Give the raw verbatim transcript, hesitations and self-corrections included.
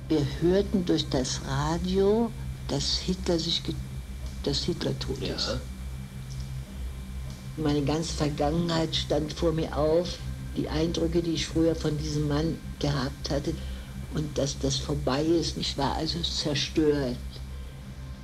Wir hörten durch das Radio, dass Hitler sich, dass Hitler tot Ja. ist. Meine ganze Vergangenheit stand vor mir auf, die Eindrücke, die ich früher von diesem Mann gehabt hatte, und dass das vorbei ist, ich war also zerstört.